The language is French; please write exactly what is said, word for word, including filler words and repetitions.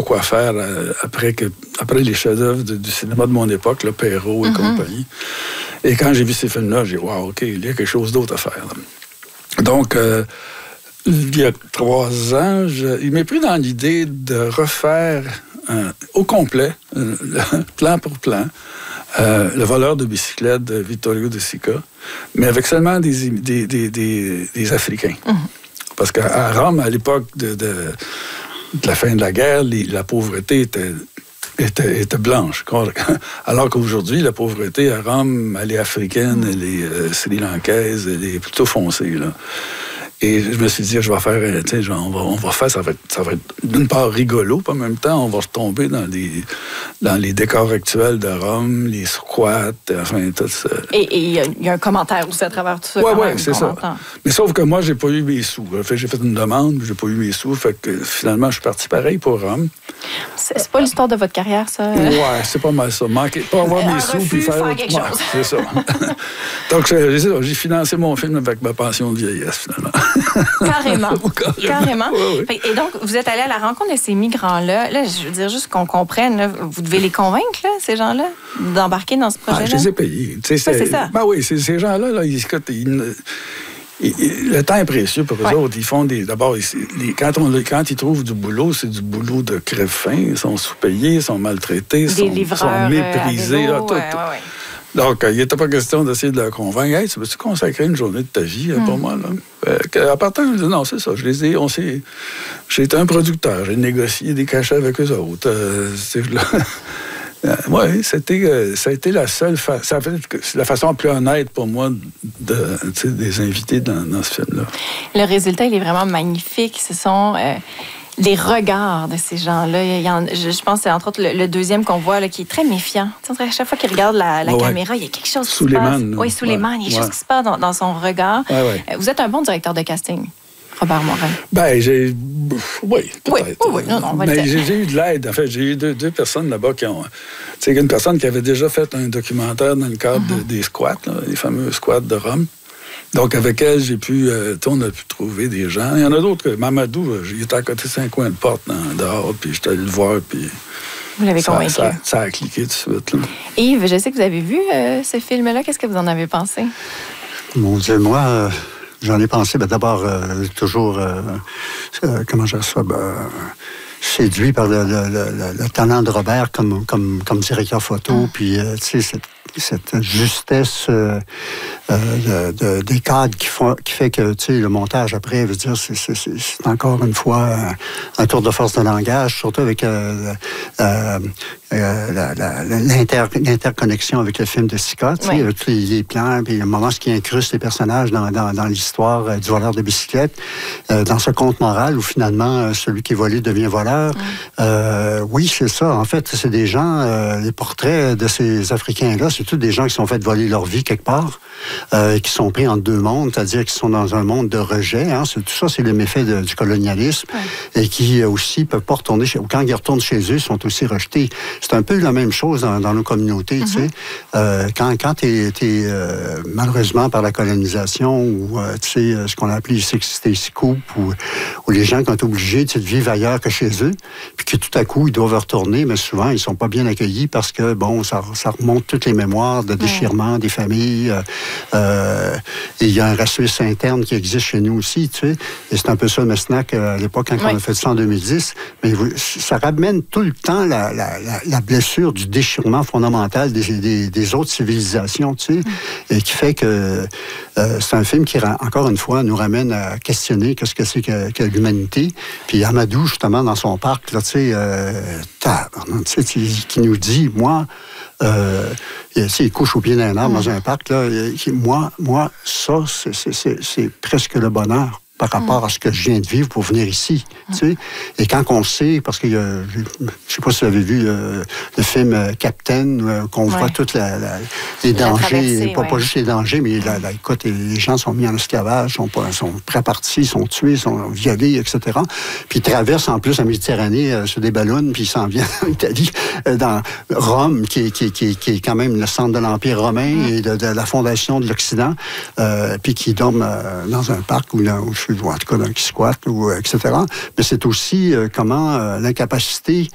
quoi faire euh, après, que, après les chefs-d'œuvre de, du cinéma de mon époque, là, Perrault et mm-hmm. compagnie. Et quand j'ai vu ces films-là, j'ai dit, wow, OK, il y a quelque chose d'autre à faire. Là. Donc, euh, il y a trois ans, je, il m'est pris dans l'idée de refaire un, au complet, un, plan pour plan, euh, Le voleur de bicyclette de Vittorio De Sica, mais avec seulement des, des, des, des, des Africains. Mm-hmm. Parce qu'à Rome, à l'époque de, de, de la fin de la guerre, les, la pauvreté était, était, était blanche. Alors qu'aujourd'hui, la pauvreté à Rome, elle est africaine, elle est euh, sri-lankaise, elle est plutôt foncée, là. Et je me suis dit, je vais faire, tu sais, genre, on va, on va faire, ça va être, ça va être d'une part rigolo, puis en même temps, on va retomber dans les, dans les décors actuels de Rome, les squats, enfin, tout ça. Et il y, y a un commentaire aussi à travers tout ça. Oui, oui, c'est ça. Entend. Mais sauf que moi, j'ai pas eu mes sous. Fait, j'ai fait une demande, j'ai pas eu mes sous, fait que finalement, je suis parti pareil pour Rome. C'est, c'est pas l'histoire de votre carrière, ça? Oui, c'est pas mal ça. Manquer, pas avoir mes sous, puis faire, faire quelque ouais, chose. C'est ça. Donc, j'ai, j'ai financé mon film avec ma pension de vieillesse, finalement. Carrément. Carrément. Carrément. Oui, oui. Et donc, vous êtes allé à la rencontre de ces migrants-là. Là, je veux dire, juste qu'on comprenne, là, vous devez les convaincre, là, ces gens-là, d'embarquer dans ce projet-là? Ah, je les ai payés. C'est, c'est ça. Ben oui, c'est, ces gens-là, là, ils, ils, ils, le temps est précieux pour eux ouais. autres. Ils font des. D'abord, ils, les, quand, on, quand ils trouvent du boulot, c'est du boulot de crève-faim. Ils sont sous-payés, ils sont maltraités, ils sont, livreurs, sont méprisés. vélo, là, tout, ouais, ouais, ouais. Donc, il n'était pas question d'essayer de leur convaincre. Hey, tu veux-tu consacrer une journée de ta vie mm. pour moi? Là? Euh, à partir, je me dis, non, c'est ça. Je les ai, on s'est, j'ai été un producteur. J'ai négocié des cachets avec eux autres. Euh, c'est, là, euh, oui, c'était, euh, ça a été la seule fa- ça a fait, c'est la façon la plus honnête pour moi de, de les inviter dans, dans ce film-là. Le résultat, il est vraiment magnifique. Ce sont... Euh... les regards de ces gens-là. Il y en, je, je pense que c'est entre autres le, le deuxième qu'on voit là, qui est très méfiant. Tu sais, à chaque fois qu'il regarde la, la ouais. caméra, il y a quelque chose qui se passe. Oui, sous les mains, il y a quelque ouais. chose qui se passe dans, dans son regard. Ouais, ouais. Vous êtes un bon directeur de casting, Robert Morin. Ben, j'ai... Oui, peut-être. Oui, oui, oui. Non, non, on va Mais le j'ai, j'ai eu de l'aide. En fait, j'ai eu deux, deux personnes là-bas qui ont... Tu sais, une personne qui avait déjà fait un documentaire dans le cadre mm-hmm. de, des squats, là, les fameux squats de Rome. Donc, avec elle, j'ai pu, euh, on a pu trouver des gens. Il y en a d'autres que Mamadou, il était à côté de cinq coins de porte dans, dehors, puis j'étais allé le voir, puis... Vous l'avez ça, convaincu. Ça, ça a cliqué tout de suite. Là. Yves, je sais que vous avez vu euh, ce film-là. Qu'est-ce que vous en avez pensé? Mon Dieu, moi, euh, j'en ai pensé, ben, d'abord, euh, toujours, euh, euh, comment je ça, ben, séduit par le, le, le, le talent de Robert comme, comme, comme directeur photo, mm. puis, euh, tu sais, cette cette justesse euh, euh, de, de, des cadres qui, font, qui fait que tu sais, le montage après, veut dire, c'est, c'est, c'est encore une fois un, un tour de force de langage, surtout avec euh, euh, euh, la, la, l'inter, l'interconnexion avec le film de Sica, tu sais, oui. tous les, les plans, puis le moment qui incruste les personnages dans, dans, dans l'histoire euh, du voleur de bicyclette, euh, dans ce conte moral où finalement euh, celui qui est volé devient voleur. Oui, euh, oui c'est ça. En fait, c'est des gens, euh, les portraits de ces Africains-là, c'est tous des gens qui sont fait voler leur vie quelque part, euh, qui sont pris entre deux mondes, c'est-à-dire qui sont dans un monde de rejet. Hein, c'est, tout ça, c'est le méfait de, du colonialisme, ouais. et qui aussi peuvent pas retourner chez eux. Quand ils retournent chez eux, ils sont aussi rejetés. C'est un peu la même chose dans, dans nos communautés. Mm-hmm. Tu sais, euh, quand quand t'es, t'es euh, malheureusement par la colonisation ou euh, tu sais ce qu'on a appelé les Stacy Coop ou, ou les gens qui ont été obligés de vivre ailleurs que chez eux, puis que tout à coup ils doivent retourner, mais souvent ils sont pas bien accueillis parce que bon, ça, ça remonte toutes les mémoires de déchirement ouais. des familles. Euh, et il y a un racisme interne qui existe chez nous aussi, tu sais. Et c'est un peu ça, Messnac, à l'époque, quand ouais. on a fait ça en deux mille dix. Mais ça ramène tout le temps la, la, la, la blessure du déchirement fondamental des, des, des autres civilisations, tu sais. Mm. Et qui fait que euh, c'est un film qui, encore une fois, nous ramène à questionner qu'est-ce que c'est que, que l'humanité. Puis Amadou, justement, dans son parc, là, tu sais, euh, tu sais, qui nous dit, moi, Euh, il couche au pied d'un arbre mmh. dans un parc. Là, moi, moi, ça, c'est, c'est, c'est, c'est presque le bonheur par rapport mmh. à ce que je viens de vivre pour venir ici. Mmh. Tu sais? Et quand on sait, parce que euh, je ne sais pas si vous avez vu euh, le film euh, Captain, euh, qu'on ouais. voit tous les dangers, pas, ouais. pas juste les dangers, mais la, la, écoute, les gens sont mis en esclavage, sont, pas, sont prêts à partir, sont tués, sont violés, et cetera. Puis ils traversent en plus la Méditerranée euh, sur des ballons, puis ils s'en viennent en Italie, euh, dans Rome, qui, qui, qui, qui est quand même le centre de l'Empire romain mmh. et de, de la fondation de l'Occident, euh, puis qui dorment euh, dans un parc où, là, où ou en tout cas dans qui squatte, ou, et cetera. Mais c'est aussi euh, comment euh, l'incapacité